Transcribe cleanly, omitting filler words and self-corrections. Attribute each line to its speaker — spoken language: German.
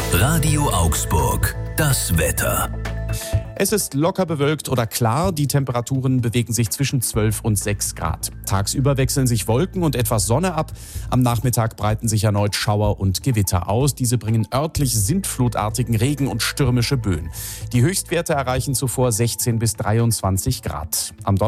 Speaker 1: Radio Augsburg, das Wetter.
Speaker 2: Es ist locker bewölkt oder klar, die Temperaturen bewegen sich zwischen 12 und 6 Grad. Tagsüber wechseln sich Wolken und etwas Sonne ab. Am Nachmittag breiten sich erneut Schauer und Gewitter aus. Diese bringen örtlich sintflutartigen Regen und stürmische Böen. Die Höchstwerte erreichen zuvor 16 bis 23 Grad. Am